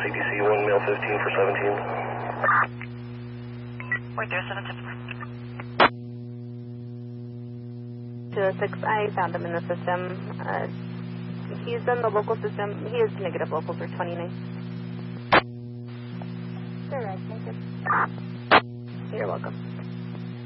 CDC 1, male 15 for 17. Wait, there's 17. 206, I found him in the system. He's in the local system. He is negative local for 29. Correct, negative. You're welcome.